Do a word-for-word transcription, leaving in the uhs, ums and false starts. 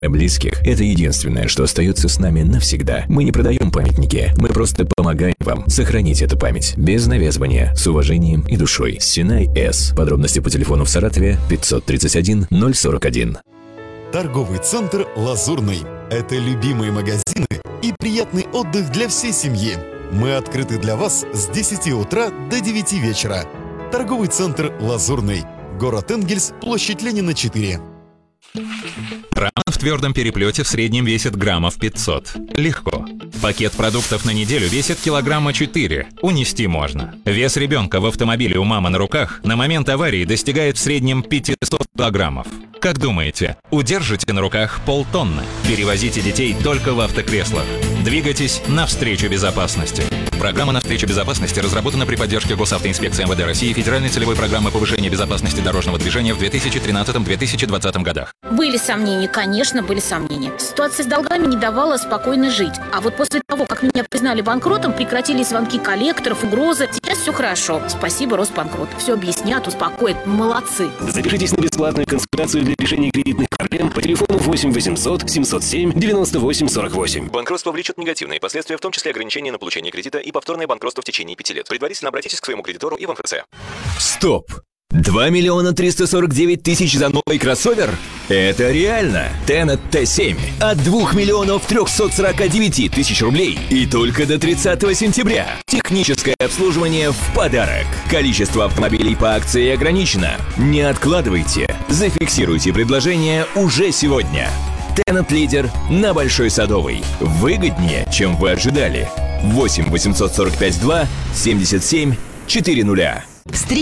близких – это единственное, что остается с нами навсегда. Мы не продаем памятники, мы просто помогаем вам сохранить эту память без навязывания, с уважением и душой. Синай С. Подробности по телефону в Саратове пятьсот тридцать один ноль сорок один. Торговый центр «Лазурный» – это любимые магазины и приятный отдых для всей семьи. Мы открыты для вас с десяти утра до девяти вечера. Торговый центр «Лазурный», город Энгельс, площадь Ленина, четыре. Рамен в твердом переплете в среднем весит граммов пятьсот. Легко. Пакет продуктов на неделю весит килограмма четыре. Унести можно. Вес ребенка в автомобиле у мамы на руках на момент аварии достигает в среднем пятьсот килограммов. Как думаете, удержите на руках полтонны? Перевозите детей только в автокреслах. Двигайтесь навстречу безопасности. Программа «Навстречу безопасности» разработана при поддержке Госавтоинспекции эм вэ дэ России и Федеральной целевой программы повышения безопасности дорожного движения в две тысячи тринадцатом — две тысячи двадцатом годах. Были сомнения, конечно, были сомнения. Ситуация с долгами не давала спокойно жить. А вот после того, как меня признали банкротом, прекратили звонки коллекторов, угрозы. Сейчас все хорошо. Спасибо, Росбанкрот. Все объяснят, успокоят. Молодцы. Запишитесь на бесплатную консультацию для решения кредитных проблем по телефону восемь восемьсот семьсот семь девяносто восемь сорок восемь. Банкротство влечет негативные последствия, в том числе ограничение на получение кредита и повторное банкротство в течение пяти лет. Предварительно обратитесь к своему кредитору и в эм эф цэ. Стоп! два миллиона триста сорок девять тысяч за новый кроссовер? Это реально! Tenet Т семь от двух миллионов трехсот сорока девяти тысяч рублей и только до тридцатого сентября. Техническое обслуживание в подарок. Количество автомобилей по акции ограничено. Не откладывайте. Зафиксируйте предложение уже сегодня. Tenet лидер на Большой Садовой. Выгоднее, чем вы ожидали. восемь восемьсот сорок пять два семьдесят семь четыре нуля.